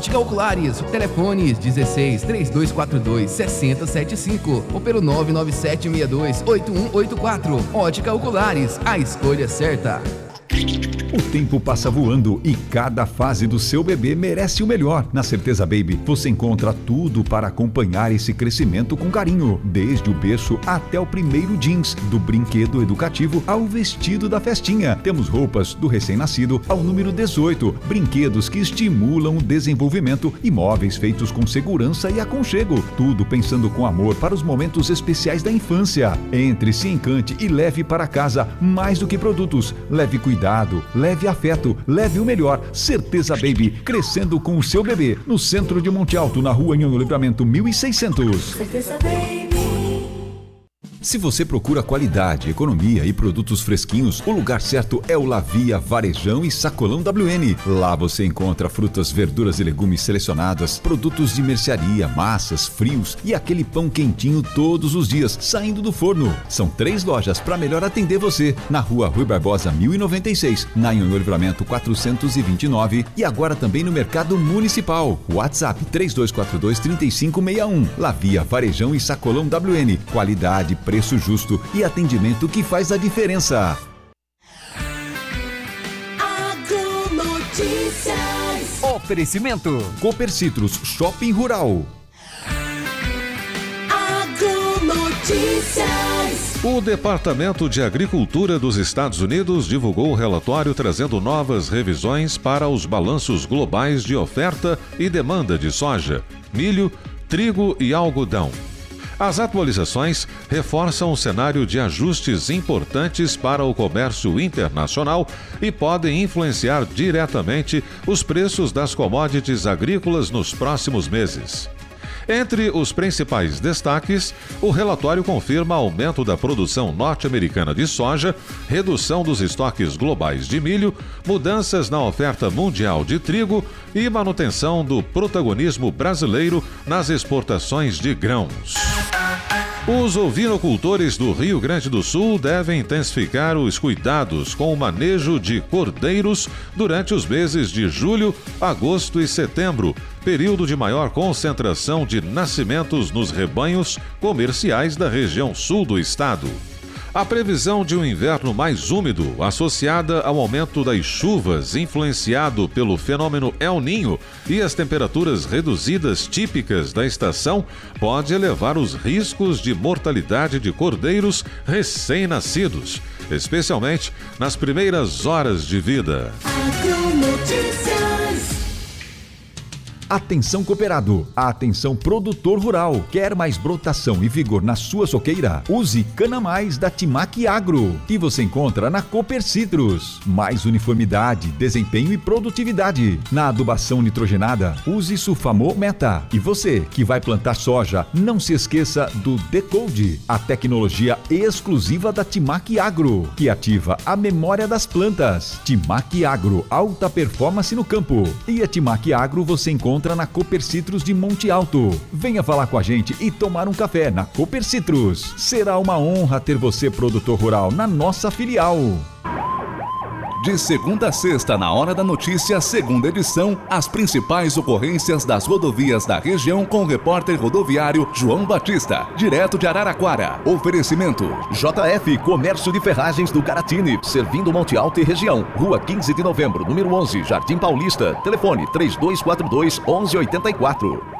Ótica Oculares, telefones 16 3242 6075 ou pelo 99762 8184. Ótica Oculares, a escolha certa. O tempo passa voando e cada fase do seu bebê merece o melhor. Na Certeza Baby, você encontra tudo para acompanhar esse crescimento com carinho. Desde o berço até o primeiro jeans, do brinquedo educativo ao vestido da festinha. Temos roupas do recém-nascido ao número 18, brinquedos que estimulam o desenvolvimento e móveis feitos com segurança e aconchego. Tudo pensando com amor para os momentos especiais da infância. Entre, se encante e leve para casa mais do que produtos. Leve cuidado, leve afeto, leve o melhor. Certeza Baby, crescendo com o seu bebê. No centro de Monte Alto, na rua Anhanguera Livramento 1600. Certeza Baby. Se você procura qualidade, economia e produtos fresquinhos, o lugar certo é o Lavia Varejão e Sacolão WN. Lá você encontra frutas, verduras e legumes selecionadas, produtos de mercearia, massas, frios e aquele pão quentinho todos os dias, saindo do forno. São 3 lojas para melhor atender você. Na rua Rui Barbosa 1096, na Anhanguera Livramento 429 e agora também no Mercado Municipal. WhatsApp 3242-3561. Lavia Varejão e Sacolão WN. Qualidade, preço justo e atendimento que faz a diferença. Agronotícias. Oferecimento Copercitros Shopping Rural. Agronotícias. O Departamento de Agricultura dos Estados Unidos divulgou o relatório trazendo novas revisões para os balanços globais de oferta e demanda de soja, milho, trigo e algodão. As atualizações reforçam o cenário de ajustes importantes para o comércio internacional e podem influenciar diretamente os preços das commodities agrícolas nos próximos meses. Entre os principais destaques, o relatório confirma aumento da produção norte-americana de soja, redução dos estoques globais de milho, mudanças na oferta mundial de trigo e manutenção do protagonismo brasileiro nas exportações de grãos. Os ovinocultores do Rio Grande do Sul devem intensificar os cuidados com o manejo de cordeiros durante os meses de julho, agosto e setembro, período de maior concentração de nascimentos nos rebanhos comerciais da região sul do estado. A previsão de um inverno mais úmido, associada ao aumento das chuvas influenciado pelo fenômeno El Niño e as temperaturas reduzidas típicas da estação, pode elevar os riscos de mortalidade de cordeiros recém-nascidos, especialmente nas primeiras horas de vida. Atenção cooperado, atenção produtor rural. Quer mais brotação e vigor na sua soqueira? Use Cana Mais da Timac Agro, que você encontra na Copercitros. Mais uniformidade, desempenho e produtividade. Na adubação nitrogenada, use Sulfamo Meta. E você que vai plantar soja, não se esqueça do Decode, a tecnologia exclusiva da Timac Agro, que ativa a memória das plantas. Timac Agro, alta performance no campo. E a Timac Agro você encontra na Copercitros de Monte Alto. Venha falar com a gente e tomar um café na Copercitros. Será uma honra ter você, produtor rural, na nossa filial. De segunda a sexta, na Hora da Notícia, segunda edição, as principais ocorrências das rodovias da região com o repórter rodoviário João Batista, direto de Araraquara. Oferecimento JF Comércio de Ferragens do Caratini, servindo Monte Alto e região. Rua 15 de novembro, número 11, Jardim Paulista. Telefone 3242-1184.